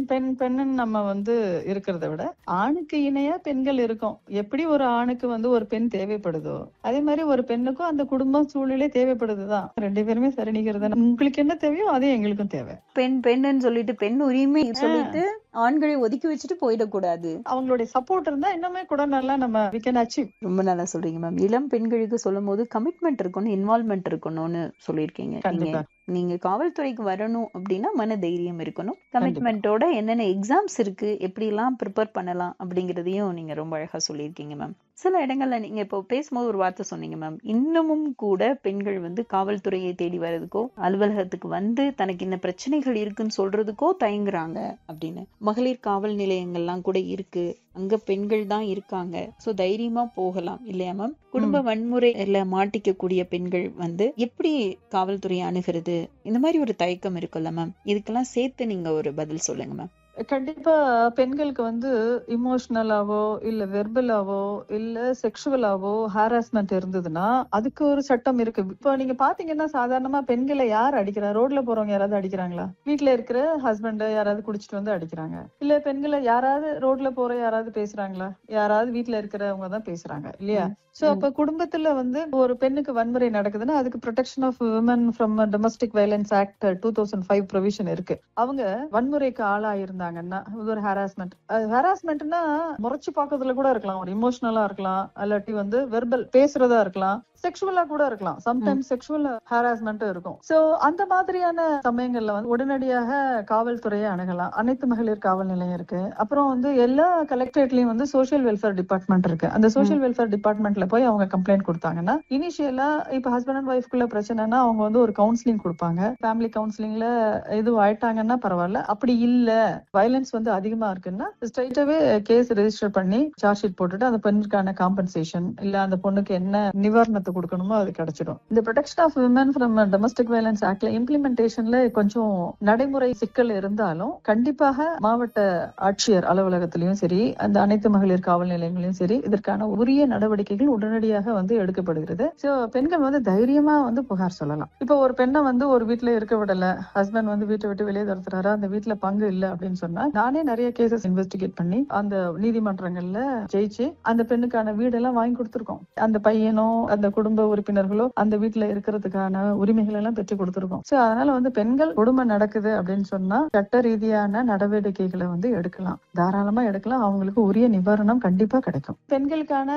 பெண்ணுன்னு நம்ம இருக்கிறத விட ஆணுக்கு இணையா பெண்கள் இருக்கும். எப்படி ஒரு ஆணுக்கு ஒரு பெண் தேவைப்படுதோ அதே மாதிரி ஒரு பெண்ணுக்கும் அந்த குடும்பம் சூழ்நிலை தேவைப்படுதுதான். 2 பேருமே சரிநிகர். உங்களுக்கு என்ன தேவையோ அதே எங்களுக்கும் தேவை. பெண்ணுன்னு சொல்லிட்டு பெண் உரிமை சொல்லிட்டு ஆண்களை ஒதுக்கி வச்சுட்டு போயிடக்கூடாது. அவங்களுடைய சப்போர்ட் இருந்தா இன்னுமே கூட நல்லா நம்ம we can achieve. ரொம்ப நல்லா சொல்றீங்க மேம். இளம் பெண்களுக்கு சொல்லும் போது கமிட்மெண்ட் இருக்கணும், இன்வால்வ்மெண்ட் இருக்கணும்னு சொல்லியிருக்கீங்க. நீங்க காவல்துறைக்கு வரணும் அப்படின்னா மன தைரியம் இருக்கணும். கமிட்மெண்டோட என்னென்ன எக்ஸாம்ஸ் இருக்கு, எப்படி எல்லாம் ப்ரிப்பேர் பண்ணலாம் அப்படிங்கறதையும் நீங்க ரொம்ப அழகா சொல்லியிருக்கீங்க மேம். சில இடங்கள்ல நீங்க இப்போ பேசும்போது ஒரு வார்த்தை சொன்னீங்க மேம், இன்னமும் கூட பெண்கள் காவல்துறையை தேடி வர்றதுக்கோ அலுவலகத்துக்கு தனக்கு இந்த பிரச்சனைகள் இருக்குன்னு சொல்றதுக்கோ தயங்குறாங்க அப்படின்னு. மகளிர் காவல் நிலையங்கள்லாம் கூட இருக்கு, அங்க பெண்கள் தான் இருக்காங்க, சோ தைரியமா போகலாம் இல்லையா மேம்? குடும்ப வன்முறையில மாட்டிக்க கூடிய பெண்கள் எப்படி காவல்துறையை அணுகிறது, இந்த மாதிரி ஒரு தயக்கம் இருக்குல்ல மேம், இதுக்கெல்லாம் சேர்த்து நீங்க ஒரு பதில் சொல்லுங்க மேம். கண்டிப்பா பெண்களுக்கு இமோஷனலாவோ இல்ல வெர்பலாவோ இல்ல செக்ஷுவலாவோ ஹாராஸ்மெண்ட் இருந்ததுன்னா அதுக்கு ஒரு சட்டம் இருக்கு. இப்போ நீங்க பாத்தீங்கன்னா சாதாரணமா பெண்களை யார் அடிக்கிறா? ரோட்ல போறவங்க யாராவது அடிக்கிறாங்களா? வீட்டுல இருக்கிற ஹஸ்பண்ட் யாராவது குடிச்சிட்டு அடிக்கிறாங்க. இல்ல பெண்களை யாராவது ரோட்ல போற யாராவது பேசுறாங்களா? யாராவது வீட்டுல இருக்கிறவங்க தான் பேசுறாங்க இல்லையா? சோ அப்ப குடும்பத்துல ஒரு பெண்ணுக்கு வன்முறை நடக்குதுன்னா அதுக்கு protection of women from domestic violence act 2005 provision இருக்கு. அவங்க வன்முறைக்கு ஆளாயிருந்தாங்கன்னா ஒரு ஹராஸ்மெண்ட்னா முறைச்சு பாக்குறதுல கூட இருக்கலாம், ஒரு இமோஷனலா இருக்கலாம், இல்லாட்டி வெர்பல் பேசுறதா இருக்கலாம், செக்ஷுவலா கூட இருக்கலாம். சம்டைம்ஸ் செக்ஷுவல் ஹராஸ்மெண்ட் இருக்கும். சோ அந்த மாதிரியான சமயங்கள்ல உடனடியாக காவல்துறையை அணுகலாம். அனைத்து மகளிர் காவல் நிலையம் இருக்கு. அப்புறம் எல்லா கலெக்டரேட்லயும் சோசியல் வெல்ஃபேர் டிபார்ட்மெண்ட் இருக்கு. அந்த சோசியல் வெல்ஃபேர் டிபார்ட்மெண்ட்ல போய் அவங்க கம்ப்ளைண்ட் கொடுத்தாங்கன்னா இனிஷியலா இப்ப ஹஸ்பண்ட் அண்ட் ஒய்ஃப்குள்ள பிரச்சனைனா அவங்க ஒரு கவுன்சிலிங் கொடுப்பாங்க. ஃபேமிலி கவுன்சிலிங்ல எதுவும் ஆயிட்டாங்கன்னா பரவாயில்ல, அப்படி இல்ல வயலன்ஸ் அதிகமா இருக்குன்னா ஸ்ட்ரைட்டாவே கேஸ் ரெஜிஸ்டர் பண்ணி சார்ஜ் ஷீட் போட்டுட்டு அந்த பெண்ணுக்கான காம்பன்சேஷன் இல்ல அந்த பொண்ணுக்கு என்ன நிவாரணத்தை கொடுக்கணுமோ அது கிடைச்சிடும். இந்த protection of women from domestic violence ஆக்ட்ல இம்ப்ளிமெண்டேஷன்ல கொஞ்சம் நடைமுறை சிக்கல் இருந்தாலும் கண்டிப்பாக மாவட்ட ஆட்சியர் அலுவலகத்திலயும் சரி, அந்த அனைத்து மகளிர் காவல் நிலையங்களையும் சரி, இதற்கான உரிய நடவடிக்கைகள் உடனடியாக எடுக்கப்படுகிறது. சோ பெண்கள் தைரியமா புகார் சொல்லலாம். இப்போ ஒரு பெண்ணை ஒரு வீட்டுல இருக்க விடல, ஹஸ்பண்ட் வீட்டை விட்டு வெளியே துரத்துறாரு, அந்த வீட்டுல பங்கு இல்ல அப்படின்னு சொன்னா நானே நிறைய கேசஸ் இன்வெஸ்டிகேட் பண்ணி அந்த நீதிமன்றங்கள்ல ஜெயிச்சு அந்த பெண்ணுக்கான வீடெல்லாம் வாங்கி கொடுத்திருக்கோம். அந்த பையனோ அந்த குடும்ப உறுப்பினர்களோ அந்த வீட்டுல இருக்கிறதுக்கான உரிமைகள் எல்லாம் பெற்று கொடுத்திருக்கோம். சோ அதனால பெண்கள் கொடுமை நடக்குது அப்படின்னு சொன்னா சட்ட ரீதியான நடவடிக்கைகளை எடுக்கலாம், தாராளமா எடுக்கலாம். அவங்களுக்கு உரிய நிவாரணம் கண்டிப்பா கிடைக்கும். பெண்களுக்கான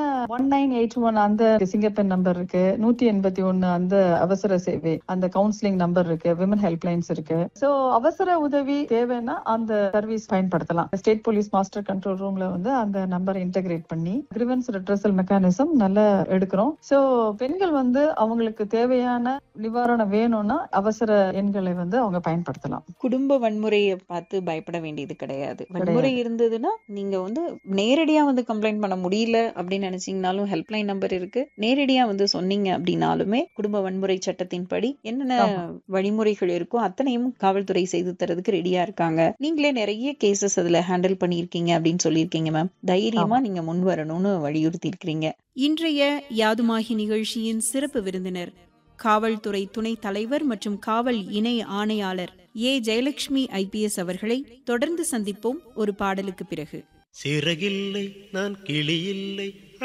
1981 அந்த சிங்கப்பெண் நம்பர் இருக்கு, 181 அந்த அவசர சேவை, அந்த கவுன்சிலிங் நம்பர் இருக்கு, விமன் ஹெல்ப் லைன்ஸ் இருக்கு. சோ அவசர உதவி தேவைன்னா அந்த சர்வீஸ் பயன்படுத்தலாம். ஸ்டேட் போலீஸ் மாஸ்டர் கண்ட்ரோல் ரூம்ல அந்த நம்பரை இன்டகிரேட் பண்ணி கிரிவன்ஸ் ரெட்ரஸல் மெக்கானிசம் நல்லா எடுக்கிறோம். சோ பெண்கள் அவங்களுக்கு தேவையான நிவாரணம் வேணும்னா அவசர எண்களை அவங்க பயன்படுத்தலாம். குடும்ப வன்முறையை பார்த்து பயப்பட வேண்டியது கிடையாது. வன்முறை இருந்ததுன்னா நீங்க நேரடியா கம்ப்ளைண்ட் பண்ண முடியல அப்படின்னு நினைச்சீங்கனாலும் ஹெல்ப்லைன் நம்பர் இருக்கு. நேரடியா சொன்னீங்க அப்படின்னாலுமே குடும்ப வன்முறை சட்டத்தின்படி என்னென்ன வழிமுறைகள் இருக்கோ அத்தனையும் காவல்துறை செய்து தரதுக்கு ரெடியா இருக்காங்க. நீங்களே நிறைய கேசஸ் அதுல ஹேண்டில் பண்ணிருக்கீங்க அப்படின்னு சொல்லியிருக்கீங்க மேம். தைரியமா நீங்க முன் வரணும்னு வலியுறுத்தி இருக்கிறீங்க. இன்றைய யாதுமாகி நிகழ்ச்சியின் சிறப்பு விருந்தினர் காவல்துறை துணை தலைவர் மற்றும் காவல் இணை ஆணையாளர் ஏ ஜெயலட்சுமி IPS அவர்களை தொடர்ந்து சந்திப்போம் ஒரு பாடலுக்கு பிறகு. சிறகில்லை நான் கிளியில்லை,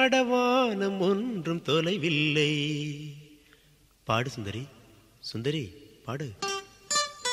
அடவானம் ஒன்றும் தொலைவில்லை. பாடு சுந்தரி, சுந்தரி பாடு.